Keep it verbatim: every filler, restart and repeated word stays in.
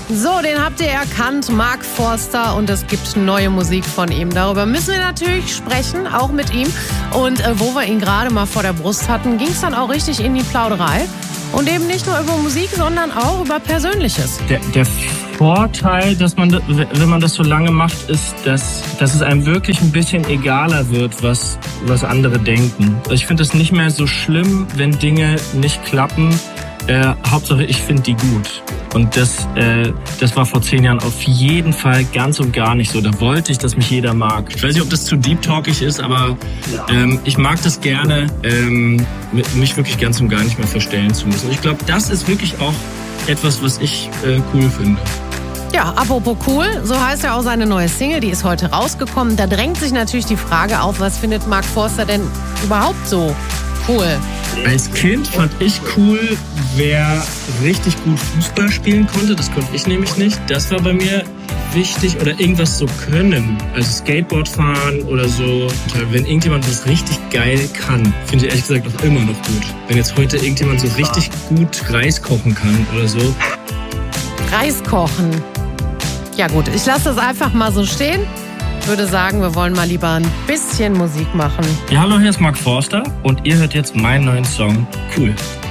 So, den habt ihr erkannt, Mark Forster, und es gibt neue Musik von ihm. Darüber müssen wir natürlich sprechen, auch mit ihm. Und äh, wo wir ihn gerade mal vor der Brust hatten, ging es dann auch richtig in die Plauderei. Und eben nicht nur über Musik, sondern auch über Persönliches. Der, der Vorteil, dass man, wenn man das so lange macht, ist, dass, dass es einem wirklich ein bisschen egaler wird, was, was andere denken. Ich finde es nicht mehr so schlimm, wenn Dinge nicht klappen. Äh, Hauptsache, ich finde die gut. Und das, äh, das war vor zehn Jahren auf jeden Fall ganz und gar nicht so. Da wollte ich, dass mich jeder mag. Ich weiß nicht, ob das zu deep-talkig ist, aber ähm, ich mag das gerne, ähm, mich wirklich ganz und gar nicht mehr verstellen zu müssen. Und ich glaube, das ist wirklich auch etwas, was ich äh, cool finde. Ja, apropos cool, so heißt ja auch seine neue Single, die ist heute rausgekommen. Da drängt sich natürlich die Frage auf, was findet Mark Forster denn überhaupt so cool? Als Kind fand ich cool, wer richtig gut Fußball spielen konnte. Das konnte ich nämlich nicht. Das war bei mir wichtig. Oder irgendwas so können. Also Skateboard fahren oder so. Wenn irgendjemand was richtig geil kann, finde ich ehrlich gesagt auch immer noch gut. Wenn jetzt heute irgendjemand so richtig gut Reis kochen kann oder so. Reis kochen. Ja gut, ich lasse das einfach mal so stehen. Ich würde sagen, wir wollen mal lieber ein bisschen Musik machen. Ja, hallo, hier ist Mark Forster und ihr hört jetzt meinen neuen Song Cool.